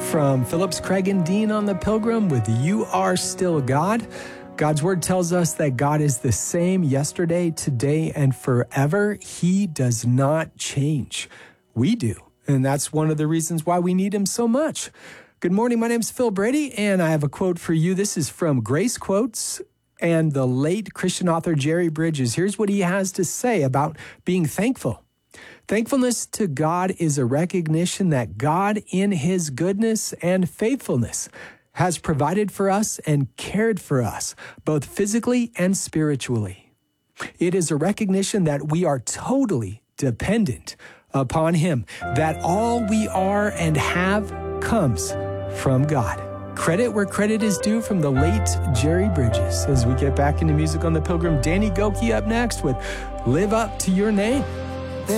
from Phillips, Craig, and Dean on the Pilgrim with You Are Still God. God's word tells us that God is the same yesterday, today, and forever. He does not change. We do. And that's one of the reasons why we need him so much. Good morning. My name's Phil Brady, and I have a quote for you. This is from Grace Quotes and the late Christian author Jerry Bridges. Here's what he has to say about being thankful. Thankfulness to God is a recognition that God, in his goodness and faithfulness, has provided for us and cared for us, both physically and spiritually. It is a recognition that we are totally dependent upon him, that all we are and have comes from God. Credit where credit is due from the late Jerry Bridges. As we get back into music on the Pilgrim, Danny Gokey up next with Live Up to Your Name.